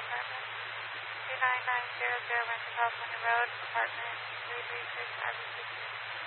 apartment. 29900 Rancho California Road, apartment 336, Ivy 16.